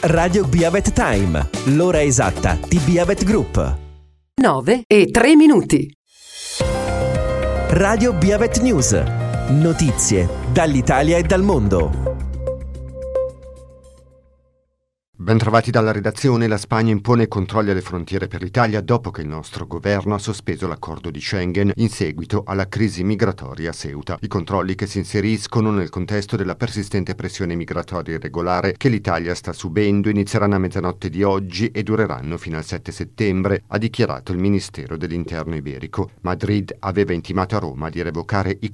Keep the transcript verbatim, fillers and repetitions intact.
Radio Biavet Time, l'ora esatta di Biavet Group. nove e tre minuti. Radio Biavet News. Notizie dall'Italia e dal mondo. Bentrovati dalla redazione. La Spagna impone controlli alle frontiere per l'Italia dopo che il nostro governo ha sospeso l'accordo di Schengen in seguito alla crisi migratoria a Ceuta. I controlli che si inseriscono nel contesto della persistente pressione migratoria irregolare che l'Italia sta subendo inizieranno a mezzanotte di oggi e dureranno fino al sette settembre, ha dichiarato il Ministero dell'Interno iberico. Madrid aveva intimato a Roma di revocare i